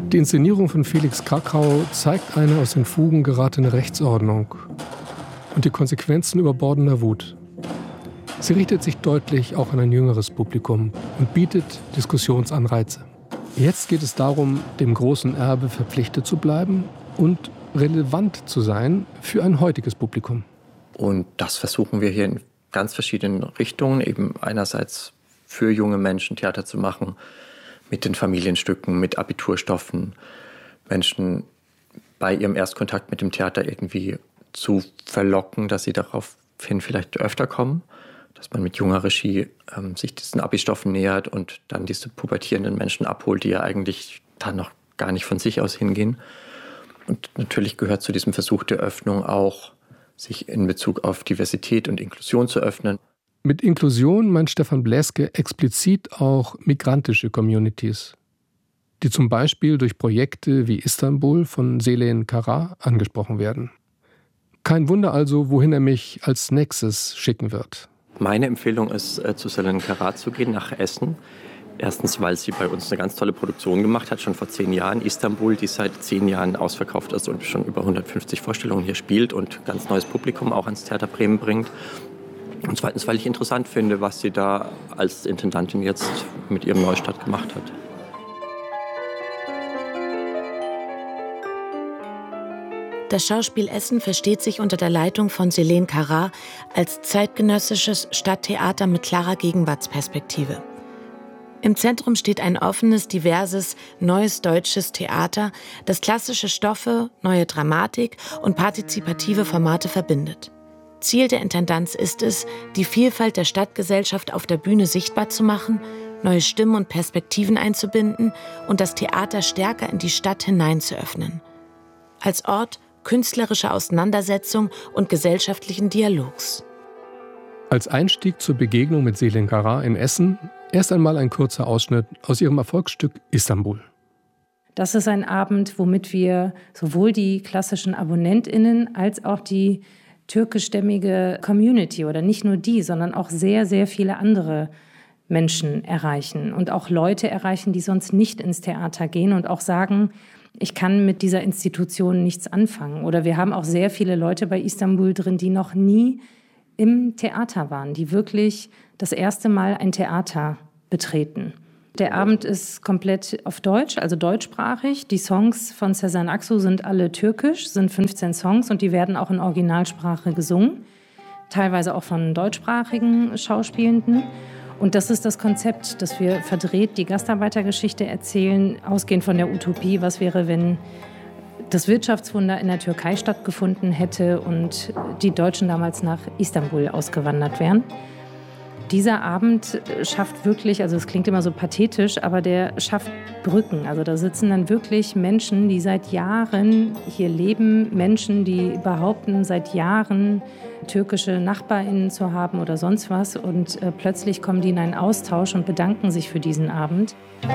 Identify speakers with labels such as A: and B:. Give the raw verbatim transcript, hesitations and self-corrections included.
A: Die Inszenierung von Felix Krakau zeigt eine aus den Fugen geratene Rechtsordnung und die Konsequenzen überbordender Wut. Sie richtet sich deutlich auch an ein jüngeres Publikum und bietet Diskussionsanreize. Jetzt geht es darum, dem großen Erbe verpflichtet zu bleiben und relevant zu sein für ein heutiges Publikum.
B: Und das versuchen wir hier in ganz verschiedenen Richtungen, eben einerseits für junge Menschen Theater zu machen, mit den Familienstücken, mit Abiturstoffen, Menschen bei ihrem Erstkontakt mit dem Theater irgendwie zu verlocken, dass sie daraufhin vielleicht öfter kommen, dass man mit junger Regie ähm, sich diesen Abi-Stoffen nähert und dann diese pubertierenden Menschen abholt, die ja eigentlich dann noch gar nicht von sich aus hingehen. Und natürlich gehört zu diesem Versuch der Öffnung auch, sich in Bezug auf Diversität und Inklusion zu öffnen.
A: Mit Inklusion meint Stefan Bläske explizit auch migrantische Communities, die zum Beispiel durch Projekte wie Istanbul von Selen Kara angesprochen werden. Kein Wunder also, wohin er mich als nächstes schicken wird.
B: Meine Empfehlung ist, zu Selen Kara zu gehen, nach Essen. Erstens, weil sie bei uns eine ganz tolle Produktion gemacht hat, schon vor zehn Jahren. Istanbul, die seit zehn Jahren ausverkauft ist und schon über hundertfünfzig Vorstellungen hier spielt und ganz neues Publikum auch ans Theater Bremen bringt. Und zweitens, weil ich interessant finde, was sie da als Intendantin jetzt mit ihrem Neustart gemacht hat.
C: Das Schauspiel Essen versteht sich unter der Leitung von Selen Kara als zeitgenössisches Stadttheater mit klarer Gegenwartsperspektive. Im Zentrum steht ein offenes, diverses, neues deutsches Theater, das klassische Stoffe, neue Dramatik und partizipative Formate verbindet. Ziel der Intendanz ist es, die Vielfalt der Stadtgesellschaft auf der Bühne sichtbar zu machen, neue Stimmen und Perspektiven einzubinden und das Theater stärker in die Stadt hinein zu öffnen. Als Ort künstlerischer Auseinandersetzung und gesellschaftlichen Dialogs.
A: Als Einstieg zur Begegnung mit Selen Kara in Essen erst einmal ein kurzer Ausschnitt aus ihrem Erfolgsstück Istanbul.
D: Das ist ein Abend, womit wir sowohl die klassischen AbonnentInnen als auch die türkischstämmige Community oder nicht nur die, sondern auch sehr, sehr viele andere Menschen erreichen und auch Leute erreichen, die sonst nicht ins Theater gehen und auch sagen, ich kann mit dieser Institution nichts anfangen. Oder wir haben auch sehr viele Leute bei Istanbul drin, die noch nie im Theater waren, die wirklich das erste Mal ein Theater betreten. Der Abend ist komplett auf Deutsch, also deutschsprachig. Die Songs von Sezen Aksu sind alle türkisch, sind fünfzehn Songs und die werden auch in Originalsprache gesungen, teilweise auch von deutschsprachigen Schauspielenden. Und das ist das Konzept, dass wir verdreht die Gastarbeitergeschichte erzählen, ausgehend von der Utopie, was wäre, wenn das Wirtschaftswunder in der Türkei stattgefunden hätte und die Deutschen damals nach Istanbul ausgewandert wären. Dieser Abend schafft wirklich, also es klingt immer so pathetisch, aber der schafft Brücken. Also da sitzen dann wirklich Menschen, die seit Jahren hier leben, Menschen, die behaupten, seit Jahren türkische NachbarInnen zu haben oder sonst was. Und äh, plötzlich kommen die in einen Austausch und bedanken sich für diesen Abend.